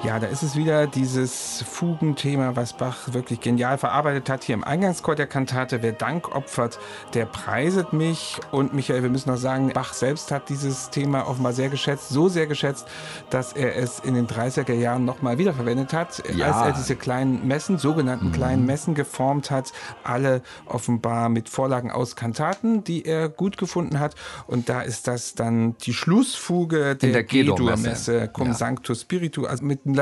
Ja, da ist es wieder dieses Fugenthema, was Bach wirklich genial verarbeitet hat. Hier im Eingangschor der Kantate: Wer Dank opfert, der preiset mich. Und Michael, wir müssen noch sagen, Bach selbst hat dieses Thema offenbar sehr geschätzt, so sehr geschätzt, dass er es in den 30er Jahren nochmal wiederverwendet hat, als er diese kleinen Messen, sogenannten kleinen Messen, geformt hat. Alle offenbar mit Vorlagen aus Kantaten, die er gut gefunden hat. Und da ist das dann die Schlussfuge der G-Dur-Messe, Cum Sancto Spiritu, also mit